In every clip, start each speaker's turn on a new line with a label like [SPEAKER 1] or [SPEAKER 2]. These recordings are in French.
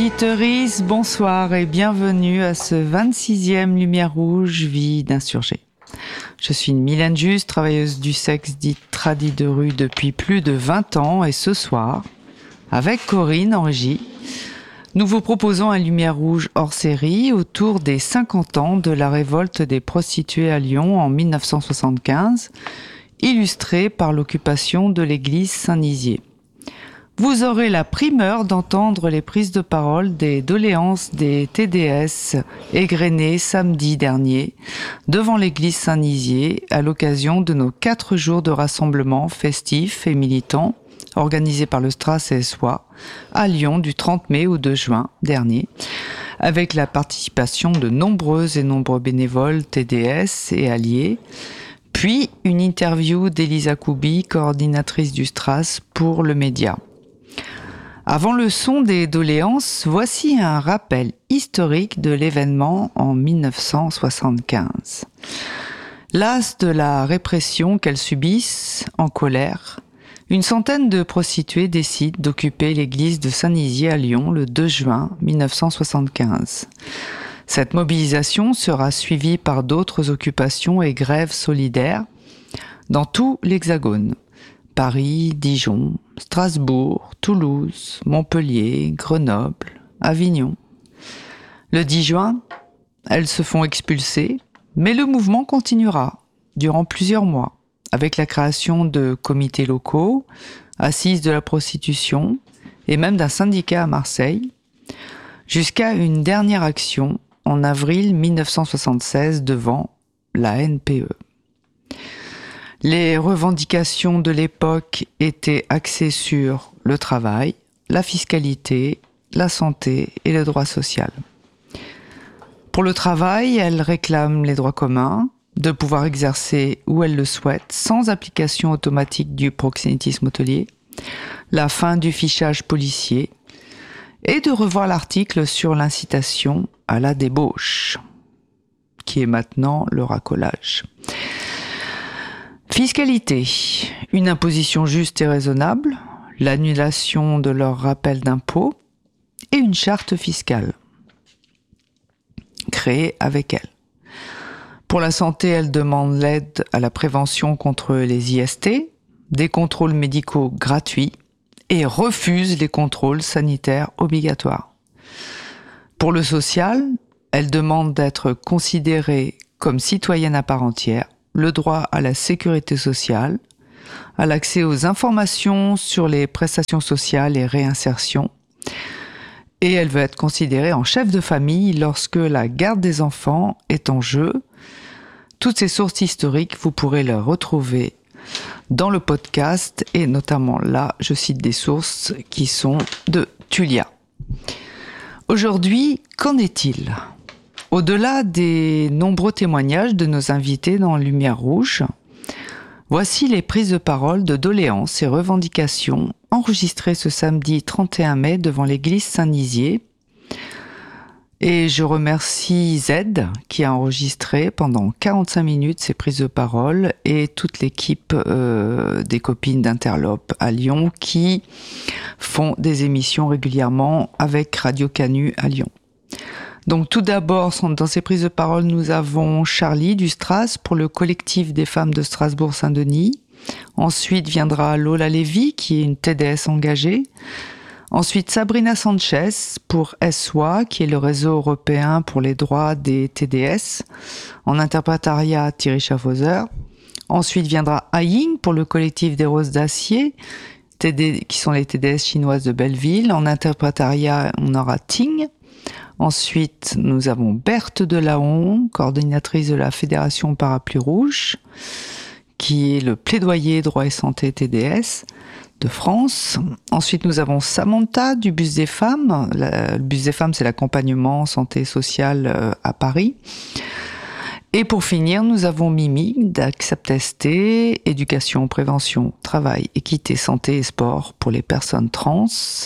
[SPEAKER 1] auditeuristes, bonsoir et bienvenue à ce 26e Lumière Rouge, vie d'insurgé. Je suis Mylène Juste, travailleuse du sexe dite tradie de rue depuis plus de 20 ans et ce soir, avec Corinne en régie, nous vous proposons un Lumière Rouge hors série autour des 50 ans de la révolte des prostituées à Lyon en 1975, illustrée par l'occupation de l'église Saint-Nizier. Vous aurez la primeur d'entendre les prises de parole des doléances des TDS égrenées samedi dernier devant l'église Saint-Nizier à l'occasion de nos 4 jours de rassemblement festifs et militants organisés par le STRAS et SOA à Lyon du 30 mai au 2 juin dernier, avec la participation de nombreux bénévoles TDS et alliés, puis une interview d'Elisa Koubi, coordinatrice du STRAS pour le média. Avant le son des doléances, voici un rappel historique de l'événement en 1975. Las de la répression qu'elles subissent, en colère, une centaine de prostituées décident d'occuper l'église de Saint-Nizier à Lyon le 2 juin 1975. Cette mobilisation sera suivie par d'autres occupations et grèves solidaires dans tout l'Hexagone. Paris, Dijon, Strasbourg, Toulouse, Montpellier, Grenoble, Avignon. Le 10 juin, elles se font expulser, mais le mouvement continuera durant plusieurs mois, avec la création de comités locaux, assises de la prostitution et même d'un syndicat à Marseille, jusqu'à une dernière action en avril 1976 devant la NPE. Les revendications de l'époque étaient axées sur le travail, la fiscalité, la santé et le droit social. Pour le travail, elles réclament les droits communs, de pouvoir exercer où elles le souhaitent, sans application automatique du proxénétisme hôtelier, la fin du fichage policier et de revoir l'article sur l'incitation à la débauche, qui est maintenant le racolage. Fiscalité, une imposition juste et raisonnable, l'annulation de leur rappel d'impôts et une charte fiscale créée avec elles. Pour la santé, elles demandent l'aide à la prévention contre les IST, des contrôles médicaux gratuits et refusent les contrôles sanitaires obligatoires. Pour le social, elles demandent d'être considérées comme citoyennes à part entière, le droit à la sécurité sociale, à l'accès aux informations sur les prestations sociales et réinsertion. Et elle veut être considérée en chef de famille lorsque la garde des enfants est en jeu. Toutes ces sources historiques, vous pourrez les retrouver dans le podcast et notamment là, je cite des sources qui sont de Tulia. Aujourd'hui, qu'en est-il ? Au-delà des nombreux témoignages de nos invités dans Lumière Rouge, voici les prises de parole de doléances et revendications enregistrées ce samedi 31 mai devant l'église Saint-Nizier. Et je remercie Z qui a enregistré pendant 45 minutes ces prises de parole et toute l'équipe des copines d'Interlope à Lyon qui font des émissions régulièrement avec Radio Canu à Lyon. Donc tout d'abord, dans ces prises de parole, nous avons Charlie du STRAS pour le collectif des femmes de Strasbourg-Saint-Denis. Ensuite viendra Lola Lévy qui est une TDS engagée. Ensuite Sabrina Sanchez pour SOA qui est le réseau européen pour les droits des TDS en interprétariat Thierry Schaffhauser. Ensuite viendra Aying pour le collectif des Roses d'Acier qui sont les TDS chinoises de Belleville. En interprétariat on aura Ting. Ensuite, nous avons Berthe Delaon, coordinatrice de la Fédération Parapluie Rouge, qui est le plaidoyer droit et santé TDS de France. Ensuite, nous avons Samantha du Bus des Femmes. Le Bus des Femmes, c'est l'accompagnement santé sociale à Paris. Et pour finir, nous avons Mimi d'Accept ST, éducation, prévention, travail, équité, santé et sport pour les personnes trans.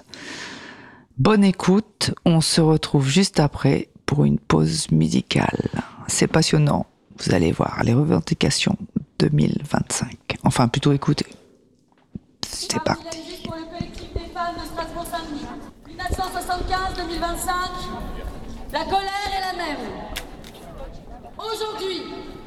[SPEAKER 1] Bonne écoute, on se retrouve juste après pour une pause musicale. C'est passionnant, vous allez voir, les revendications 2025. Enfin, plutôt écoutez. C'est parti.
[SPEAKER 2] Pour le collectif des femmes de Strasbourg-Saint-Denis, 1975-2025. 2025, la colère est la même. Aujourd'hui,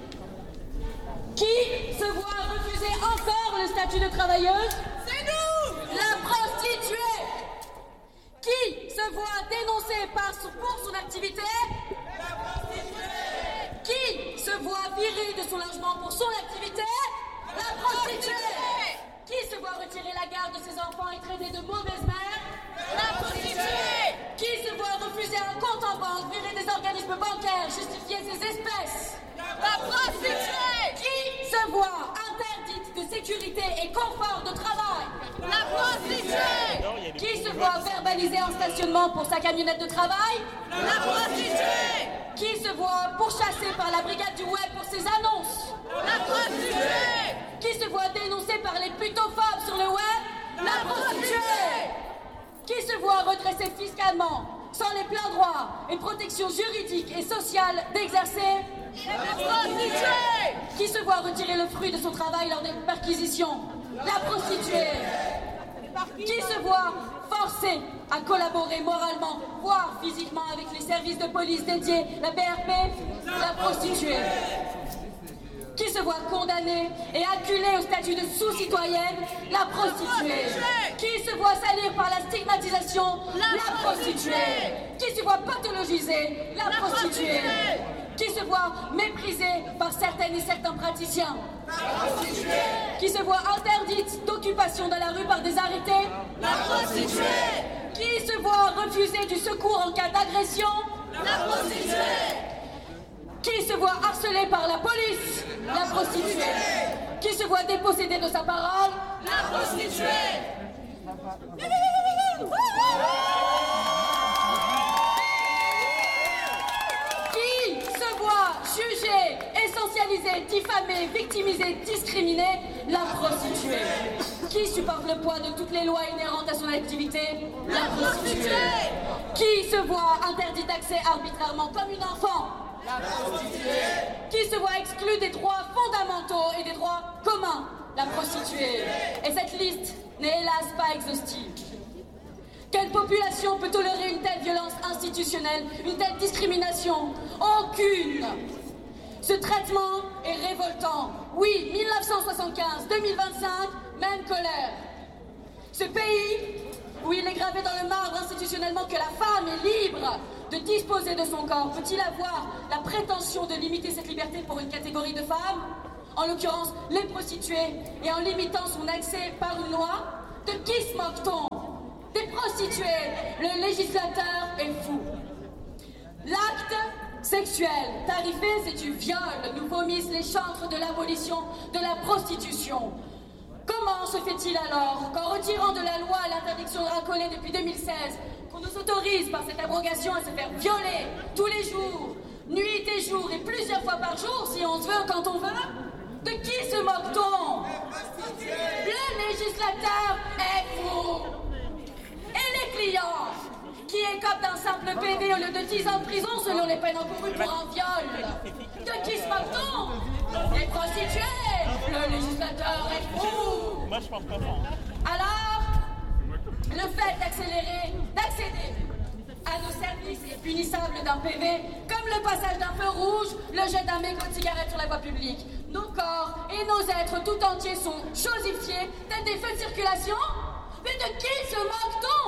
[SPEAKER 2] qui se voit refuser encore le statut de travailleuse?
[SPEAKER 3] C'est nous!
[SPEAKER 2] La prostituée! Qui se voit dénoncée pour son activité?
[SPEAKER 3] La prostituée!
[SPEAKER 2] Qui se voit virée de son logement pour son activité? La prostituée! Qui se voit retirer la garde de ses enfants et traiter de mauvaises mères?
[SPEAKER 3] La prostituée!
[SPEAKER 2] Qui se voit refuser un compte en banque, virer des organismes bancaires, justifier ses espèces?
[SPEAKER 3] La prostituée!
[SPEAKER 2] Qui se voit interdite de sécurité et confort de travail?
[SPEAKER 3] La prostituée!
[SPEAKER 2] Qui se voit verbalisée en stationnement pour sa camionnette de travail?
[SPEAKER 3] La prostituée!
[SPEAKER 2] Qui se voit pourchassée par la brigade du web pour ses annonces?
[SPEAKER 3] La prostituée!
[SPEAKER 2] Qui se voit dénoncée par les putophobes sur le web? La prostituée! Qui se voit redressée fiscalement, sans les pleins droits et protections juridiques et sociales d'exercer?
[SPEAKER 3] La prostituée!
[SPEAKER 2] Qui se voit retirer le fruit de son travail lors des perquisitions? La prostituée! Qui se voit forcée à collaborer moralement, voire physiquement avec les services de police dédiés, la BRP? La prostituée! Qui se voit condamnée et acculée au statut de sous-citoyenne? La prostituée! Qui se voit salir par la stigmatisation? La prostituée! Qui se voit pathologisée? La prostituée! Qui se voit méprisée par certaines et certains praticiens?
[SPEAKER 3] La prostituée!
[SPEAKER 2] Qui se voit interdite d'occupation dans la rue par des arrêtés?
[SPEAKER 3] La prostituée!
[SPEAKER 2] Qui se voit refuser du secours en cas d'agression?
[SPEAKER 3] La prostituée!
[SPEAKER 2] Qui se voit harcelée par la police? La prostituée! Qui se voit dépossédée de sa parole?
[SPEAKER 3] La prostituée!
[SPEAKER 2] Qui se voit jugée, essentialisée, diffamée, victimisée, discriminée? La prostituée! Qui supporte le poids de toutes les lois inhérentes à son activité? La prostituée! Qui se voit interdite d'accès arbitrairement comme une enfant?
[SPEAKER 3] La prostituée!
[SPEAKER 2] Qui se voit exclue des droits fondamentaux et des droits communs? La prostituée. Et cette liste n'est hélas pas exhaustive. Quelle population peut tolérer une telle violence institutionnelle, une telle discrimination? Aucune! Ce traitement est révoltant. Oui, 1975, 2025, même colère. Ce pays, où il est gravé dans le marbre institutionnellement que la femme est libre de disposer de son corps, peut-il avoir la prétention de limiter cette liberté pour une catégorie de femmes? En l'occurrence, les prostituées, et en limitant son accès par une loi? De qui se moque-t-on? Des prostituées. Le législateur est fou. L'acte sexuel tarifé, c'est du viol. Nous vomissent les chantres de l'abolition de la prostitution. Comment se fait-il alors qu'en retirant de la loi l'interdiction de racoler depuis 2016, qu'on nous autorise par cette abrogation à se faire violer tous les jours, nuit et jour et plusieurs fois par jour si on se veut quand on veut? De qui se moque-t-on? Le législateur est fou. Et les clients qui écopent d'un simple PV au lieu de 10 ans de prison selon les peines encourues pour un viol? De qui se moque-t-on? Les prostituées. Le législateur est fou.
[SPEAKER 4] Moi, je pense pas ça.
[SPEAKER 2] Alors, le fait d'accéder à nos services est punissable d'un PV, comme le passage d'un feu rouge, le jet d'un mégot de cigarette sur la voie publique. Nos corps et nos êtres tout entiers sont chosifiés, tels des feux de circulation. Mais de qui se moque-t-on?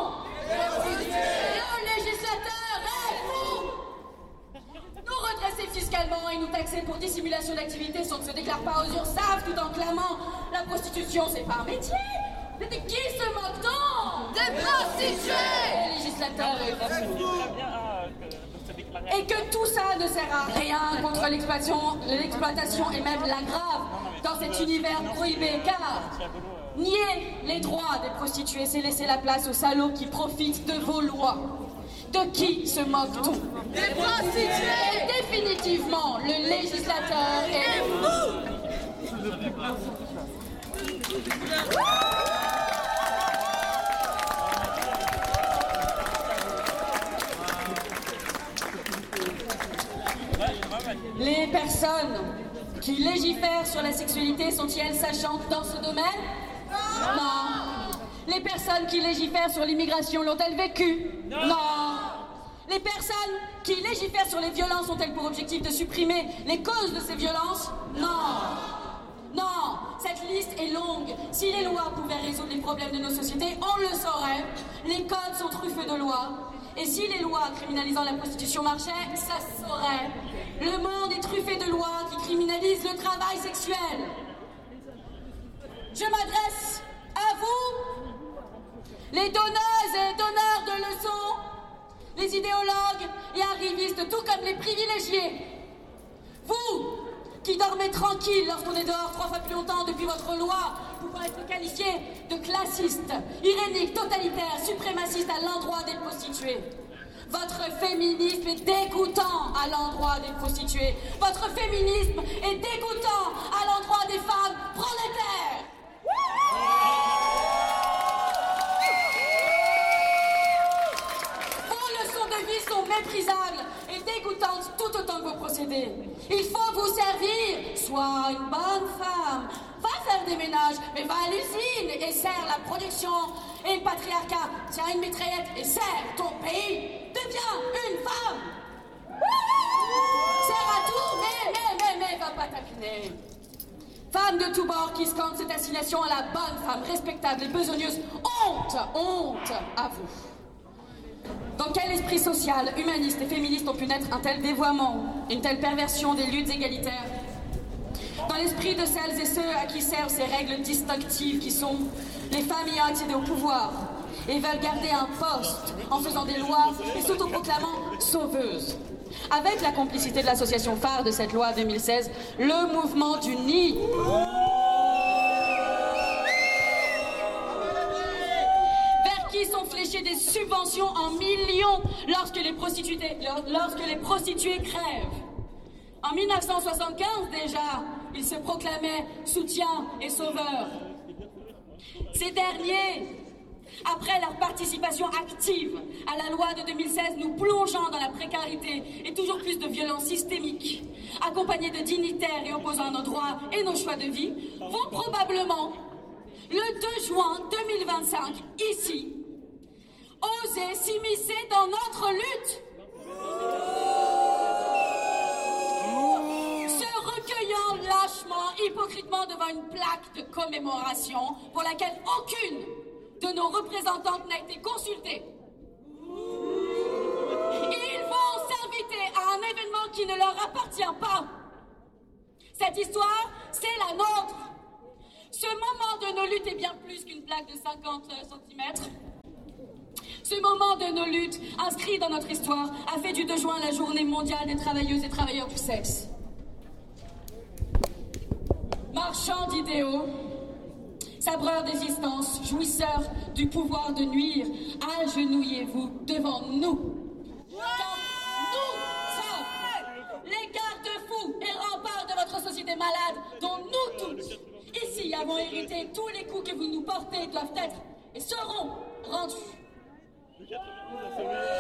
[SPEAKER 2] Le législateur est fou. Nous redresser fiscalement et nous taxer pour dissimulation d'activité sans que se déclare pas aux URSSAF tout en clamant la prostitution, c'est pas un métier. Mais de qui se moque-t-on?
[SPEAKER 3] Des prostituées!
[SPEAKER 2] Le législateur est fou. Et que tout ça ne sert à rien contre l'exploitation et même l'aggrave dans cet univers prohibé, car nier les droits des prostituées, c'est laisser la place aux salauds qui profitent de vos lois. De qui se moque-t-on?
[SPEAKER 3] Des prostituées!
[SPEAKER 2] Et définitivement, le législateur est fou. Les personnes qui légifèrent sur la sexualité sont-elles sachantes dans ce domaine? Non. Les personnes qui légifèrent sur l'immigration l'ont-elles vécu? Non. personnes qui légifèrent sur les violences ont-elles pour objectif de supprimer les causes de ces violences? Non. Non, cette liste est longue. Si les lois pouvaient résoudre les problèmes de nos sociétés, on le saurait. Les codes sont truffés de lois. Et si les lois criminalisant la prostitution marchaient, ça se saurait. Le monde est truffé de lois qui criminalisent le travail sexuel. Je m'adresse à vous, les donneuses et donneurs de leçons, les idéologues et arrivistes, tout comme les privilégiés. Vous, qui dormez tranquille lorsqu'on est dehors 3 fois plus longtemps depuis votre loi, pouvant être qualifié de classiste, irénique, totalitaire, suprémaciste à l'endroit des prostituées. Votre féminisme est dégoûtant à l'endroit des prostituées. Votre féminisme est dégoûtant à l'endroit des femmes prolétaires. Vos leçons de vie sont méprisables et dégoûtantes tout autant que vos procédés. Il faut vous servir. Sois une bonne femme. Va faire des ménages, mais va à l'usine et serre la production et le patriarcat. Tiens une mitraillette et serre ton pays. Deviens une femme. Serre à tout, mais va pas tapiner. Femme de tous bords qui scande cette assignation à la bonne femme respectable et besogneuse. Honte à vous. Dans quel esprit social, humaniste et féministe ont pu naître un tel dévoiement, une telle perversion des luttes égalitaires? Dans l'esprit de celles et ceux à qui servent ces règles distinctives qui sont les femmes ayant accédé au pouvoir et veulent garder un poste en faisant des lois et s'autoproclamant sauveuses. Avec la complicité de l'association phare de cette loi 2016, le mouvement du nid. Vers qui sont fléchées des subventions en millions lorsque les prostituées crèvent. En 1975 déjà, ils se proclamaient soutien et sauveurs. Ces derniers, après leur participation active à la loi de 2016, nous plongeant dans la précarité et toujours plus de violences systémiques, accompagnés de dignitaires et opposant à nos droits et nos choix de vie, vont probablement, le 2 juin 2025, ici, oser s'immiscer dans notre lutte. Recueillant lâchement, hypocritement devant une plaque de commémoration pour laquelle aucune de nos représentantes n'a été consultée. Ils vont s'inviter à un événement qui ne leur appartient pas. Cette histoire, c'est la nôtre. Ce moment de nos luttes est bien plus qu'une plaque de 50 cm. Ce moment de nos luttes, inscrit dans notre histoire, a fait du 2 juin la journée mondiale des travailleuses et travailleurs du sexe. Marchands d'idéaux, sabreurs d'existence, jouisseurs du pouvoir de nuire, agenouillez-vous devant nous. Car nous sommes les garde-fous et remparts de votre société malade dont nous toutes, ici, avons hérité. Tous les coups que vous nous portez doivent être et seront rendus.